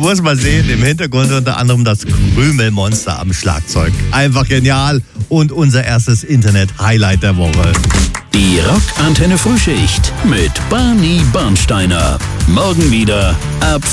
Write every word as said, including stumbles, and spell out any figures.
muss man sehen, im Hintergrund unter anderem das Krümelmonster am Schlagzeug. Einfach genial und unser erstes Internet-Highlight der Woche. Die Rock Antenne Frühschicht mit Barney Bernsteiner. Morgen wieder ab